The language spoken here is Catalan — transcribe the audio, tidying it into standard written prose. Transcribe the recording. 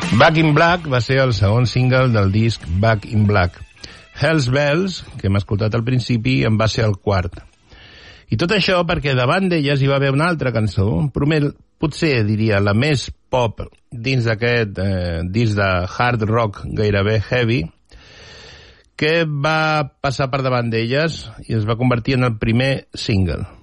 Back in Black va ser el segon single del disc Back in Black. Hell's Bells, que hem escoltat al principi, en va ser el quart. I tot això perquè davant d'elles hi va haver una altra cançó, potser diria la més pop dins d'aquest disc de hard rock gairebé heavy, que va passar per davant d'elles i es va convertir en el primer single.